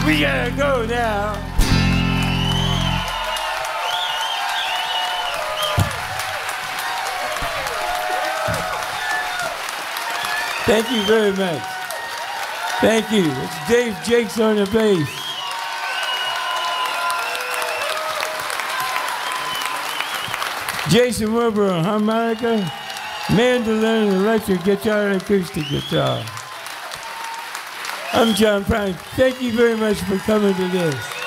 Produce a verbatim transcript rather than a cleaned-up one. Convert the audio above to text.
We gotta go now. Thank you very much. Thank you. It's Dave Jakes on the bass. Jason Wilbur on harmonica, mandolin, electric guitar, and acoustic guitar. I'm John Prine. Thank you very much for coming to this.